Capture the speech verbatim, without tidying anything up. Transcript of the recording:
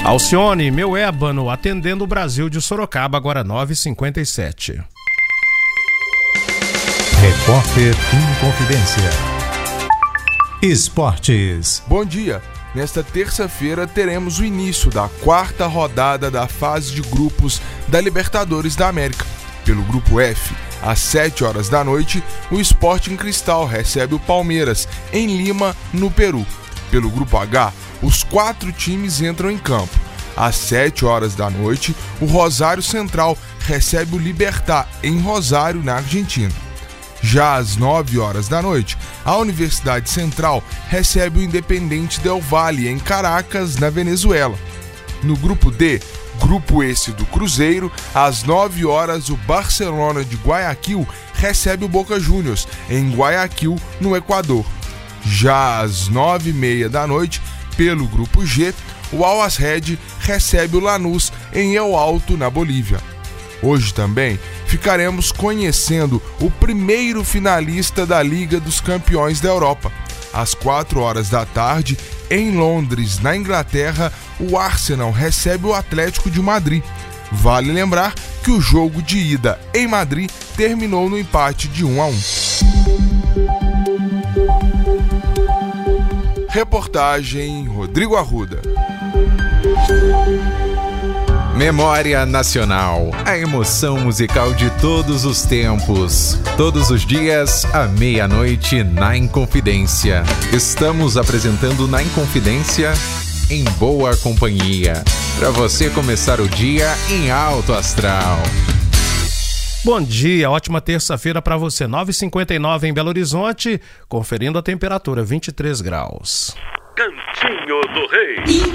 Alcione, meu ébano, atendendo o Brasil de Sorocaba, agora nove e cinquenta e sete. Repórter Inconfidência. Esportes. Bom dia. Nesta terça-feira teremos o início da quarta rodada da fase de grupos da Libertadores da América. Pelo grupo F, às sete horas da noite, o Sporting Cristal recebe o Palmeiras, em Lima, no Peru. Pelo grupo H, os quatro times entram em campo. Às sete horas da noite, o Rosário Central recebe o Libertad, em Rosário, na Argentina. Já às nove horas da noite, a Universidade Central recebe o Independente Del Valle, em Caracas, na Venezuela. No grupo D, grupo esse do Cruzeiro, às nove horas, o Barcelona de Guayaquil recebe o Boca Juniors, em Guayaquil, no Equador. Já às nove e meia da noite, pelo grupo G, o Al-Azhed recebe o Lanús, em El Alto, na Bolívia. Hoje também ficaremos conhecendo o primeiro finalista da Liga dos Campeões da Europa. Às quatro horas da tarde, em Londres, na Inglaterra, o Arsenal recebe o Atlético de Madrid. Vale lembrar que o jogo de ida em Madrid terminou no empate de um a um. Reportagem Rodrigo Arruda. Memória Nacional, a emoção musical de todos os tempos. Todos os dias, à meia-noite, na Inconfidência. Estamos apresentando na Inconfidência, em boa companhia, para você começar o dia em alto astral. Bom dia, ótima terça-feira para você. nove e cinquenta e nove em Belo Horizonte, conferindo a temperatura, vinte e três graus. Cantinho do Rei.